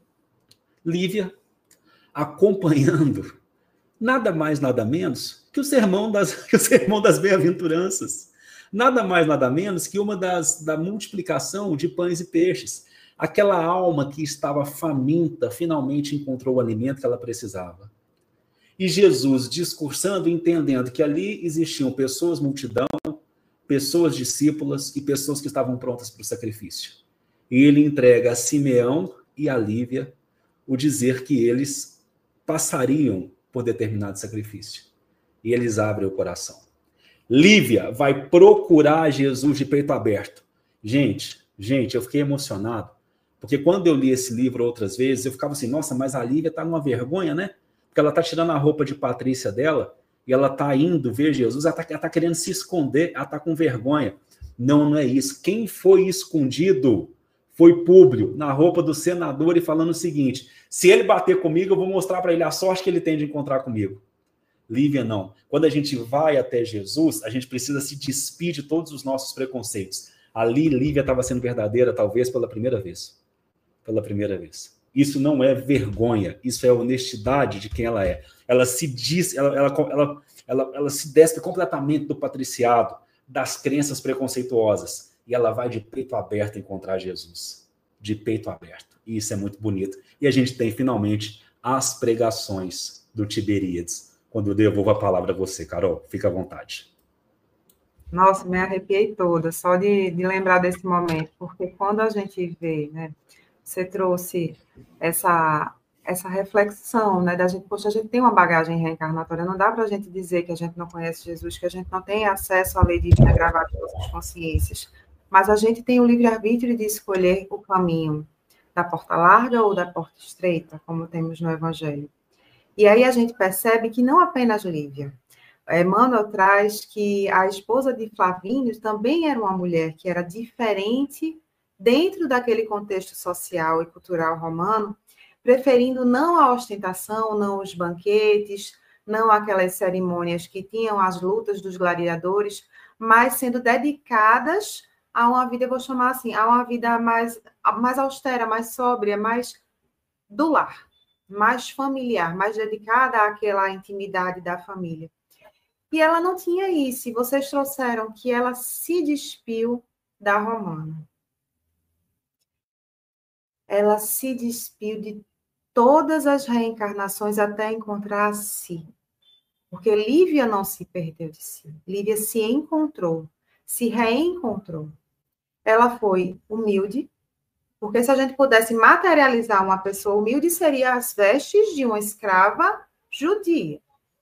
Lívia acompanhando nada mais, nada menos que o sermão das, que o sermão das bem-aventuranças. Nada mais, nada menos que uma das da multiplicação de pães e peixes. Aquela alma que estava faminta finalmente encontrou o alimento que ela precisava. E Jesus discursando, entendendo que ali existiam pessoas, multidão, pessoas discípulas e pessoas que estavam prontas para o sacrifício. E ele entrega a Simeão e a Lívia o dizer que eles passariam por determinado sacrifício. E eles abrem o coração. Lívia vai procurar Jesus de peito aberto. Gente, gente, eu fiquei emocionado, porque quando eu li esse livro outras vezes, eu ficava assim, nossa, mas a Lívia está numa vergonha, né? Porque ela está tirando a roupa de Patrícia dela, e ela está indo ver Jesus, ela está tá querendo se esconder, ela está com vergonha. Não, não é isso. Quem foi escondido foi Públio, na roupa do senador, e falando o seguinte, se ele bater comigo, eu vou mostrar para ele a sorte que ele tem de encontrar comigo. Lívia, não. Quando a gente vai até Jesus, a gente precisa se despir de todos os nossos preconceitos. Ali, Lívia estava sendo verdadeira, talvez pela primeira vez. Pela primeira vez. Isso não é vergonha, isso é honestidade de quem ela é. Ela se diz, ela, ela, ela, ela, ela se despe completamente do patriciado, das crenças preconceituosas, e ela vai de peito aberto encontrar Jesus. De peito aberto. E isso é muito bonito. E a gente tem, finalmente, as pregações do Tiberíades. Quando eu devolvo a palavra a você, Carol, fica à vontade. Nossa, me arrepiei toda, só de, de lembrar desse momento, porque quando a gente vê, né, você trouxe essa, essa reflexão, né, da gente, poxa, a gente tem uma bagagem reencarnatória, não dá para a gente dizer que a gente não conhece Jesus, que a gente não tem acesso à lei divina gravada em nossas consciências, mas a gente tem o livre-arbítrio de escolher o caminho da porta larga ou da porta estreita, como temos no Evangelho. E aí a gente percebe que não apenas Lívia, Emmanuel traz que a esposa de Flavínio também era uma mulher que era diferente dentro daquele contexto social e cultural romano, preferindo não a ostentação, não os banquetes, não aquelas cerimônias que tinham as lutas dos gladiadores, mas sendo dedicadas a uma vida, eu vou chamar assim, a uma vida mais, mais austera, mais sóbria, mais do lar, mais familiar, mais dedicada àquela intimidade da família. E ela não tinha isso. E vocês trouxeram que ela se despiu da romana. Ela se despiu de todas as reencarnações até encontrar a si. Porque Lívia não se perdeu de si. Lívia se encontrou, se reencontrou. Ela foi humilde, porque se a gente pudesse materializar uma pessoa humilde, seria as vestes de uma escrava judia.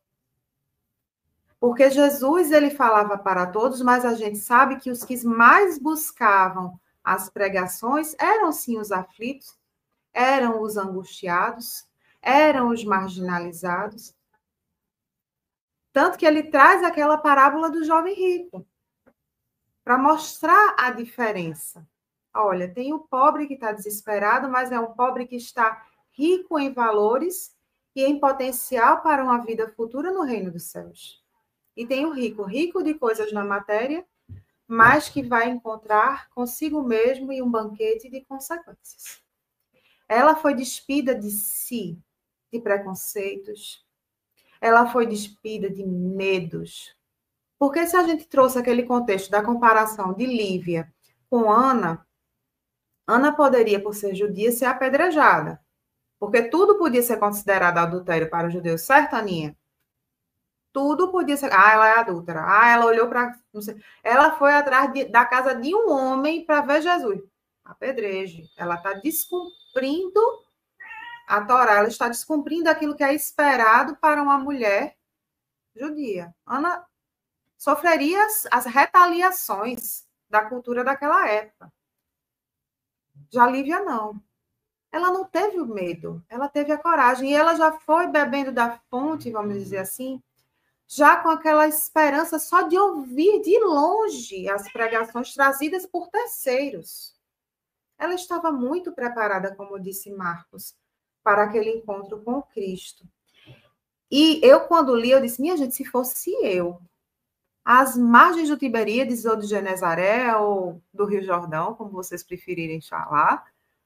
Porque Jesus, ele falava para todos, mas a gente sabe que os que mais buscavam as pregações eram, sim, os aflitos, eram os angustiados, eram os marginalizados. Tanto que ele traz aquela parábola do jovem rico, para mostrar a diferença. Olha, tem o pobre que está desesperado, mas é um pobre que está rico em valores e em potencial para uma vida futura no reino dos céus. E tem o rico, rico de coisas na matéria, mas que vai encontrar consigo mesmo em um banquete de consequências. Ela foi despida de si, de preconceitos. Ela foi despida de medos. Porque se a gente trouxe aquele contexto da comparação de Lívia com Ana, Ana poderia, por ser judia, ser apedrejada. Porque tudo podia ser considerado adultério para os judeus, certo, Aninha? Tudo podia ser. Ah, ela é adúltera. Ah, ela olhou para. Ela foi atrás de, da casa de um homem para ver Jesus. Apedreje. Ela está descumprindo a Torá. Ela está descumprindo aquilo que é esperado para uma mulher judia. Ana sofreria as, as retaliações da cultura daquela época. Já Lívia, não. Ela não teve o medo. Ela teve a coragem. E ela já foi bebendo da fonte, vamos dizer assim, já com aquela esperança só de ouvir de longe as pregações trazidas por terceiros. Ela estava muito preparada, como disse Marcos, para aquele encontro com Cristo. E eu, quando li, eu disse, minha gente, se fosse eu, às margens do Tiberíades ou de Genezaré ou do Rio Jordão, como vocês preferirem falar,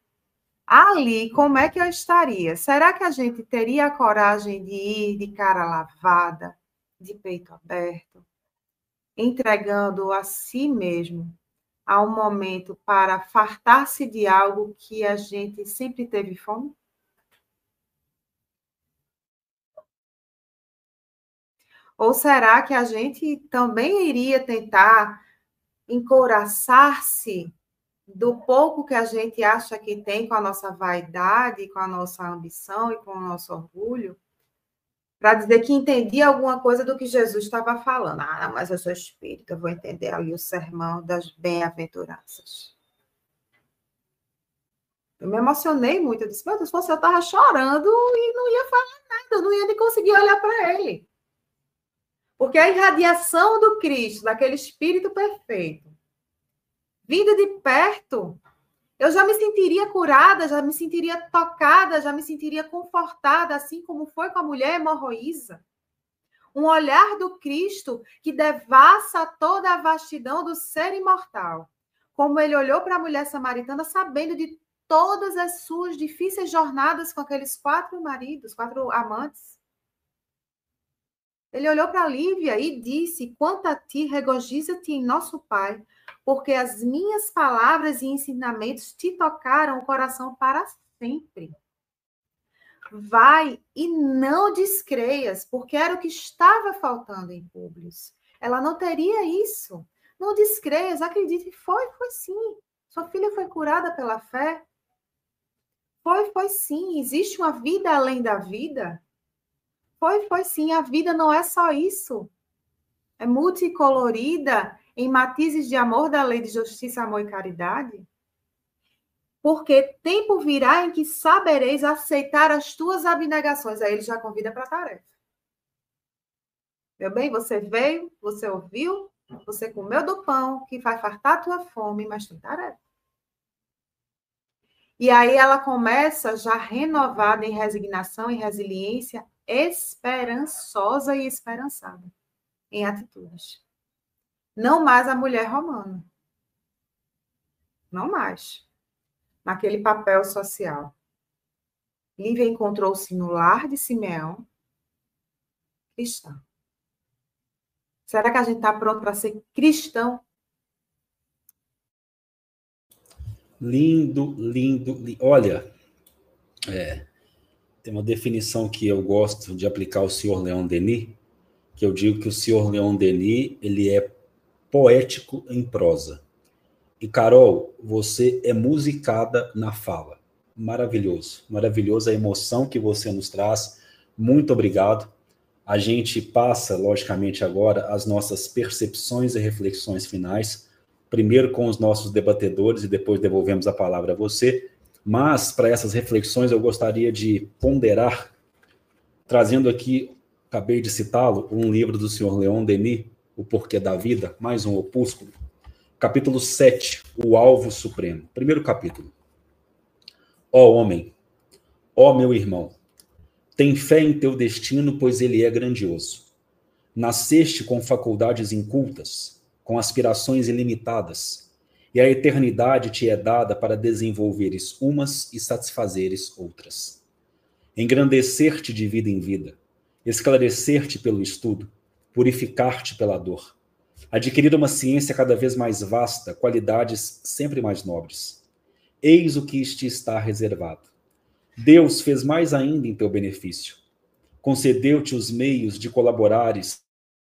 ali, como é que eu estaria? Será que a gente teria a coragem de ir de cara lavada, de peito aberto, entregando a si mesmo a um momento para fartar-se de algo que a gente sempre teve fome? Ou será que a gente também iria tentar encouraçar-se do pouco que a gente acha que tem com a nossa vaidade, com a nossa ambição e com o nosso orgulho, para dizer que entendi alguma coisa do que Jesus estava falando? Ah, mas eu sou espírita, eu vou entender ali o sermão das bem-aventuranças. Eu me emocionei muito, eu disse, meu Deus, eu estava chorando e não ia falar nada, eu não ia nem conseguir olhar para ele. Porque a irradiação do Cristo, daquele Espírito perfeito, vindo de perto, eu já me sentiria curada, já me sentiria tocada, já me sentiria confortada, assim como foi com a mulher hemorroísa. Um olhar do Cristo que devassa toda a vastidão do ser imortal. Como ele olhou para a mulher samaritana, sabendo de todas as suas difíceis jornadas com aqueles quatro maridos, quatro amantes. Ele olhou para Lívia e disse: quanto a ti, regozija-te em nosso Pai, porque as minhas palavras e ensinamentos te tocaram o coração para sempre. Vai e não descreias, porque era o que estava faltando em Públio. Ela não teria isso. Não descreias, acredite, foi, foi sim. Sua filha foi curada pela fé. Foi, foi sim. Existe uma vida além da vida? Foi, foi sim. A vida não é só isso. É multicolorida em matizes de amor da lei de justiça, amor e caridade. Porque tempo virá em que sabereis aceitar as tuas abnegações. Aí ele já convida para a tarefa. Meu bem, você veio, você ouviu, você comeu do pão, que vai fartar a tua fome, mas tem tarefa. E aí ela começa já renovada em resignação e resiliência, esperançosa e esperançada em atitudes. Não mais a mulher romana. Não mais. Naquele papel social. Lívia encontrou-se no lar de Simeão, cristã. Será que a gente está pronto para ser cristão? Lindo, lindo, lindo. Olha, é, tem uma definição que eu gosto de aplicar ao senhor Leon Denis, que eu digo que o senhor Leon Denis, ele é poético em prosa. E, Carol, você é musicada na fala. Maravilhoso, maravilhoso a emoção que você nos traz. Muito obrigado. A gente passa, logicamente, agora as nossas percepções e reflexões finais, primeiro com os nossos debatedores e depois devolvemos a palavra a você. Mas, para essas reflexões, eu gostaria de ponderar, trazendo aqui, acabei de citá-lo, um livro do senhor Leon Denis, O Porquê da Vida, mais um opúsculo. Capítulo sete, o alvo supremo. Primeiro capítulo. Ó homem, ó meu irmão, tem fé em teu destino, pois ele é grandioso. Nasceste com faculdades incultas, com aspirações ilimitadas, e a eternidade te é dada para desenvolveres umas e satisfazeres outras. Engrandecer-te de vida em vida, esclarecer-te pelo estudo, purificar-te pela dor. Adquirir uma ciência cada vez mais vasta, qualidades sempre mais nobres. Eis o que te está reservado. Deus fez mais ainda em teu benefício. Concedeu-te os meios de colaborares,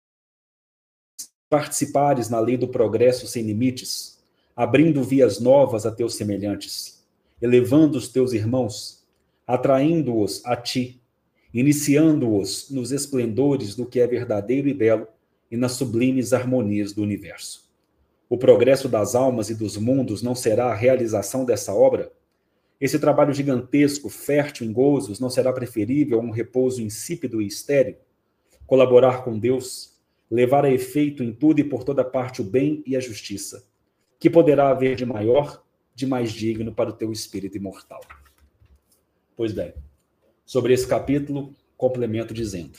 participares na lei do progresso sem limites, abrindo vias novas a teus semelhantes, elevando os teus irmãos, atraindo-os a ti, iniciando-os nos esplendores do que é verdadeiro e belo, e nas sublimes harmonias do universo. O progresso das almas e dos mundos não será a realização dessa obra? Esse trabalho gigantesco, fértil em gozos, não será preferível a um repouso insípido e estéril? Colaborar com Deus, levar a efeito em tudo e por toda parte o bem e a justiça, que poderá haver de maior, de mais digno para o teu espírito imortal. Pois bem, sobre esse capítulo, complemento dizendo: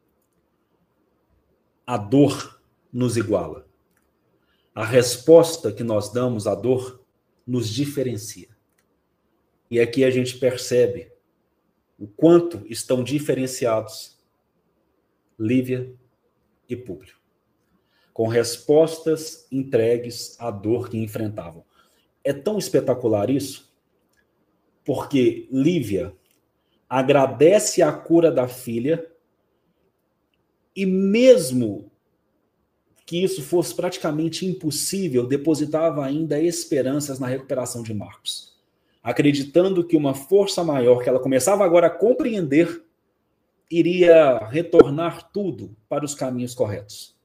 a dor nos iguala. A resposta que nós damos à dor nos diferencia. E aqui a gente percebe o quanto estão diferenciados Lívia e Públio, com respostas entregues à dor que enfrentavam. É tão espetacular isso, porque Lívia agradece a cura da filha, e mesmo que isso fosse praticamente impossível, depositava ainda esperanças na recuperação de Marcos, acreditando que uma força maior, que ela começava agora a compreender, iria retornar tudo para os caminhos corretos.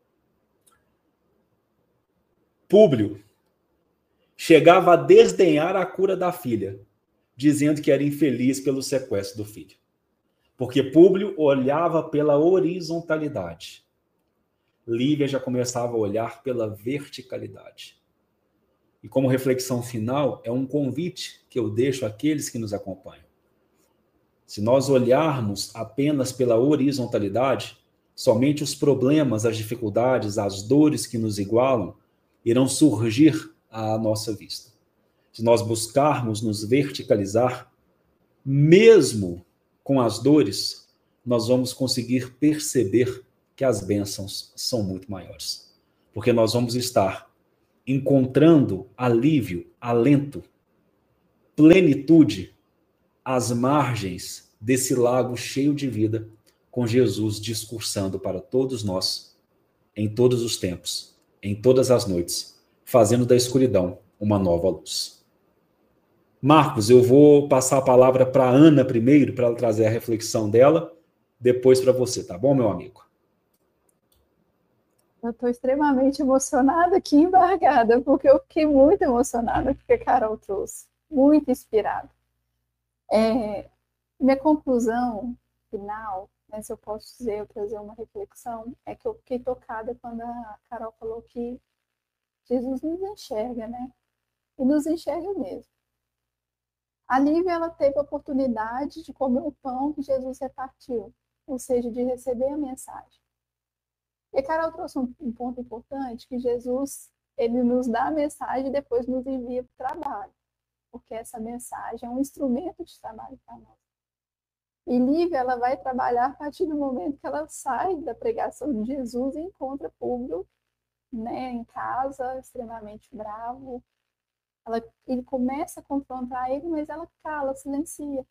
Públio chegava a desdenhar a cura da filha, dizendo que era infeliz pelo sequestro do filho. Porque Públio olhava pela horizontalidade. Lívia já começava a olhar pela verticalidade. E como reflexão final, é um convite que eu deixo àqueles que nos acompanham. Se nós olharmos apenas pela horizontalidade, somente os problemas, as dificuldades, as dores que nos igualam irão surgir à nossa vista. se nós buscarmos nos verticalizar, mesmo com as dores, nós vamos conseguir perceber que as bênçãos são muito maiores. Porque nós vamos estar encontrando alívio, alento, plenitude às margens desse lago cheio de vida, com Jesus discursando para todos nós, em todos os tempos, em todas as noites, fazendo da escuridão uma nova luz. Marcos, eu vou passar a palavra para a Ana primeiro, para ela trazer a reflexão dela, depois para você, tá bom, meu amigo? Eu estou extremamente emocionada aqui, embargada, porque eu fiquei muito emocionada com o que a Carol trouxe, muito inspirada. É, minha conclusão final, né, se eu posso dizer, eu trazer uma reflexão, é que eu fiquei tocada quando a Carol falou que Jesus nos enxerga, né? E nos enxerga mesmo. A Lívia, ela teve a oportunidade de comer o pão que Jesus repartiu, ou seja, de receber a mensagem. E a Carol trouxe um, um ponto importante, que Jesus, ele nos dá a mensagem e depois nos envia para o trabalho, porque essa mensagem é um instrumento de trabalho para nós. E Lívia, ela vai trabalhar a partir do momento que ela sai da pregação de Jesus e encontra Públio, né, em casa, extremamente bravo. Ela, ele começa a confrontar ele, mas ela cala, silencia.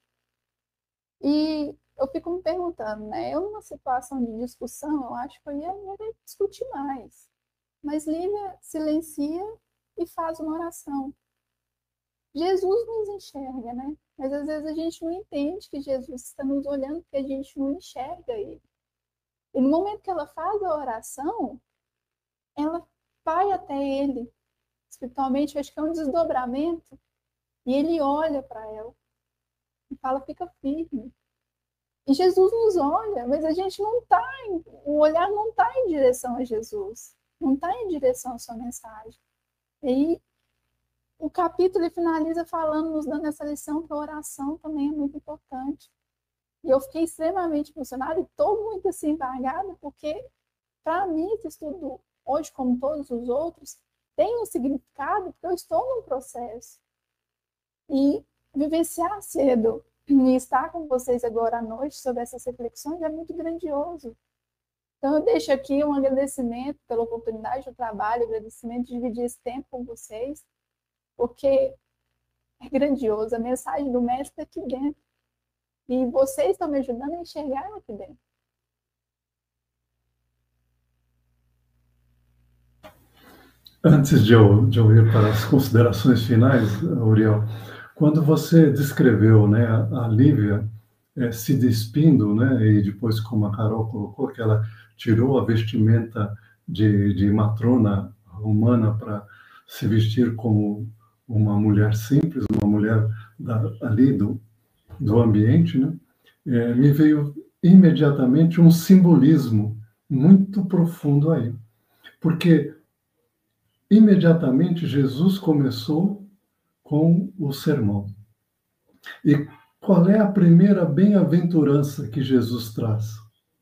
E eu fico me perguntando, né? Eu, numa situação de discussão, eu acho que eu ia, ia discutir mais. Mas Lívia silencia e faz uma oração. Jesus nos enxerga, né? Mas às vezes a gente não entende que Jesus está nos olhando porque a gente não enxerga ele. E no momento que ela faz a oração, ela vai até ele. Espiritualmente, eu acho que é um desdobramento. E ele olha para ela e fala, fica firme. E Jesus nos olha, mas a gente não está, o olhar não está em direção a Jesus, não está em direção à sua mensagem. E aí, o capítulo finaliza falando, nos dando essa lição que a oração também é muito importante. E eu fiquei extremamente emocionada e estou muito assim embargada, porque para mim esse estudo, hoje como todos os outros, tem um significado, porque eu estou num processo. E vivenciar cedo e estar com vocês agora à noite sobre essas reflexões é muito grandioso. Então eu deixo aqui um agradecimento pela oportunidade do trabalho, agradecimento de dividir esse tempo com vocês, porque é grandioso, a mensagem do mestre é aqui dentro. E vocês estão me ajudando a enxergar aqui dentro. Antes de eu, de eu ir para as considerações finais, Uriel, quando você descreveu, né, a, a Lívia é, se despindo, né, e depois, como a Carol colocou, que ela tirou a vestimenta de, de matrona romana para se vestir como uma mulher simples, uma mulher da, ali do, do ambiente, né, é, me veio imediatamente um simbolismo muito profundo aí. Porque imediatamente Jesus começou com o sermão. E qual é a primeira bem-aventurança que Jesus traz?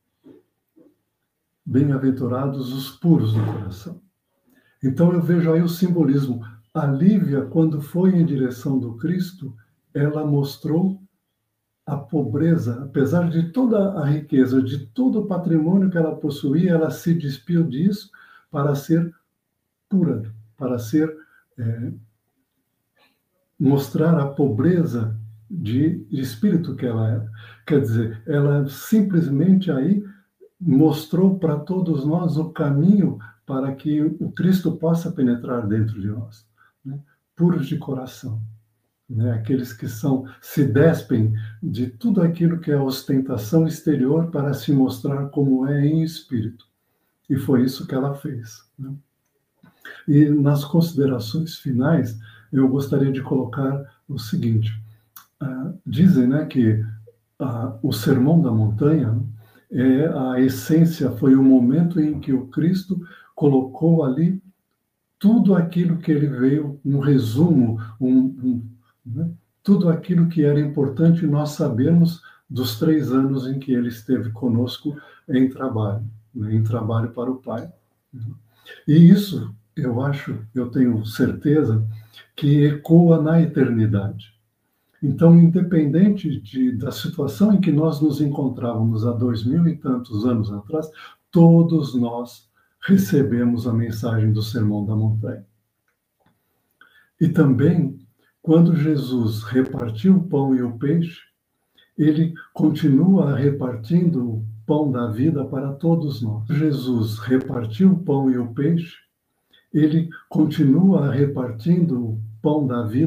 Bem-aventurados os puros do coração. Então eu vejo aí o simbolismo. A Lívia, quando foi em direção do Cristo, ela mostrou a pobreza, apesar de toda a riqueza, de todo o patrimônio que ela possuía, ela se despiu disso para ser pura, para ser é, mostrar a pobreza de, de espírito que ela era. Quer dizer, ela simplesmente aí mostrou para todos nós o caminho para que o Cristo possa penetrar dentro de nós, né? Puros de coração, né? Aqueles que são, se despem de tudo aquilo que é ostentação exterior para se mostrar como é em espírito. E foi isso que ela fez, né? E nas considerações finais, eu gostaria de colocar o seguinte. Uh, dizem, né, que uh, o Sermão da Montanha é a essência, foi o momento em que o Cristo colocou ali tudo aquilo que ele veio, um resumo, um, um, né, tudo aquilo que era importante nós sabermos dos três anos em que ele esteve conosco em trabalho, né, em trabalho para o Pai. E isso eu acho, eu tenho certeza, que ecoa na eternidade. Então, independente de, da situação em que nós nos encontrávamos há dois mil e tantos anos atrás, todos nós recebemos a mensagem do Sermão da Montanha. E também, quando Jesus repartiu o pão e o peixe, ele continua repartindo o pão da vida para todos nós. Jesus repartiu o pão e o peixe, ele continua repartindo o pão da vida